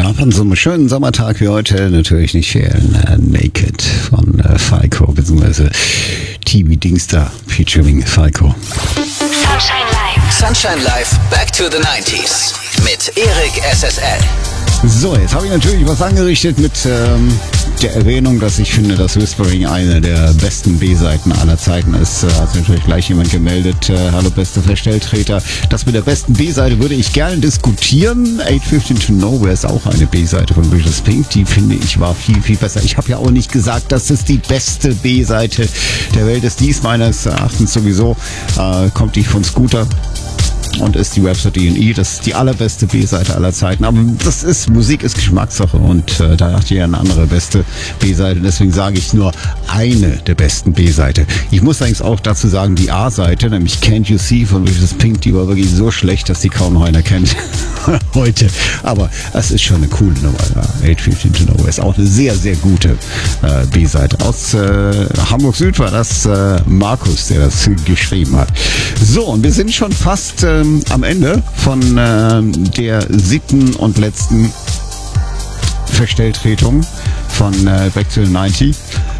darf an so einem schönen Sommertag wie heute natürlich nicht fehlen. Naked von Falco, bzw. TV Dingster featuring Falco. Sunshine Live. Sunshine Live, back to the 90s. Mit Erik SSL. So, jetzt habe ich natürlich was angerichtet mit der Erwähnung, dass ich finde, dass Whispering eine der besten B-Seiten aller Zeiten ist. Hat natürlich gleich jemand gemeldet. Hallo, beste Verstelltreter. Das mit der besten B-Seite würde ich gerne diskutieren. 815 to Nowhere ist auch eine B-Seite von Vicious Pink. Die finde ich war viel, viel besser. Ich habe ja auch nicht gesagt, dass es die beste B-Seite der Welt ist. Dies meines Erachtens sowieso. Kommt die von Scooter. Und ist die Rhapsody in E. Das ist die allerbeste B-Seite aller Zeiten. Aber das ist, Musik ist Geschmackssache und da hat jeder eine andere beste B-Seite. Deswegen sage ich nur eine der besten B-Seite. Ich muss allerdings auch dazu sagen, die A-Seite, nämlich Can't You See von Vicious Pink, die war wirklich so schlecht, dass die kaum noch einer kennt heute. Aber es ist schon eine coole Nummer. 815 to Nowhere ist auch eine sehr, sehr gute B-Seite. Aus Hamburg Süd war das Markus, der das geschrieben hat. So, und wir sind schon fast am Ende von der 7. und letzten Verstelltretung von Back to the 90.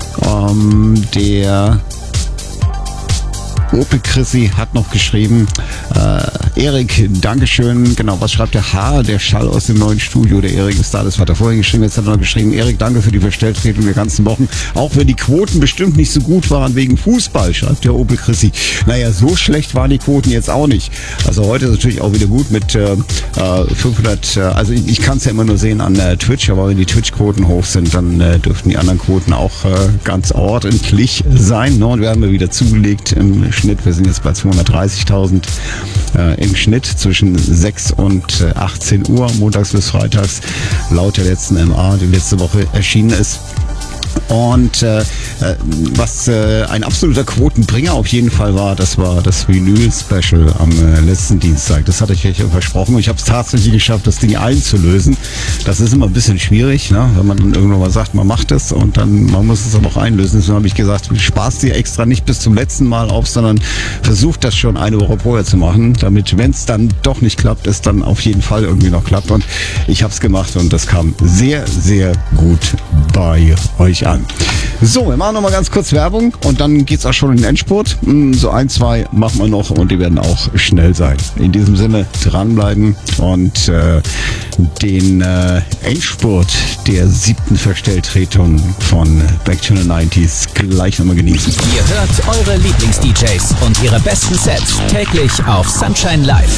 Der Opel Chrissy hat noch geschrieben, Erik, Dankeschön. Genau, was schreibt der H? Der Schall aus dem neuen Studio. Der Erik ist da, das hat er vorher geschrieben. Jetzt hat er noch geschrieben, Erik, danke für die Verstelltretung der ganzen Wochen. Auch wenn die Quoten bestimmt nicht so gut waren wegen Fußball, schreibt der Opel Chrissy. Naja, so schlecht waren die Quoten jetzt auch nicht. Also heute ist natürlich auch wieder gut mit 500, also ich kann es ja immer nur sehen an Twitch, aber wenn die Twitch-Quoten hoch sind, dann dürften die anderen Quoten auch ganz ordentlich sein. Ne? Und wir haben ja wieder zugelegt im Schnitt. Wir sind jetzt bei 230.000 im Schnitt zwischen 6 und 18 Uhr, montags bis freitags, laut der letzten MA, die letzte Woche erschienen ist. Und was ein absoluter Quotenbringer auf jeden Fall war, das war das Vinyl-Special am letzten Dienstag. Das hatte ich euch versprochen und ich habe es tatsächlich geschafft, das Ding einzulösen. Das ist immer ein bisschen schwierig, ne? Wenn man dann irgendwann mal sagt, man macht es und dann man muss es aber auch einlösen. Deswegen habe ich gesagt, sparst dir extra nicht bis zum letzten Mal auf, sondern versucht das schon eine Woche vorher zu machen, damit, wenn es dann doch nicht klappt, es dann auf jeden Fall irgendwie noch klappt. Und ich habe es gemacht und das kam sehr, sehr gut bei euch an. So, wir machen noch mal ganz kurz Werbung und dann geht's auch schon in den Endspurt. So 1, 2 machen wir noch und die werden auch schnell sein. In diesem Sinne dranbleiben und den Endspurt der 7. Verstelltretung von Back to the 90s gleich nochmal genießen. Ihr hört eure Lieblings-DJs und ihre besten Sets täglich auf Sunshine Live.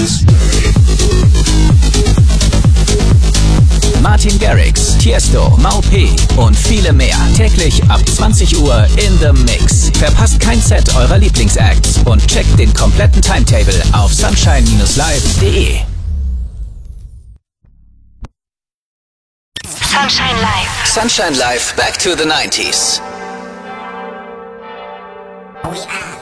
Martin Garrix, Tiesto, Mau P. und viele mehr. Täglich ab 20 Uhr in the Mix. Verpasst kein Set eurer Lieblingsacts und checkt den kompletten Timetable auf sunshine-live.de. Sunshine Live. Sunshine Live, back to the 90s. We are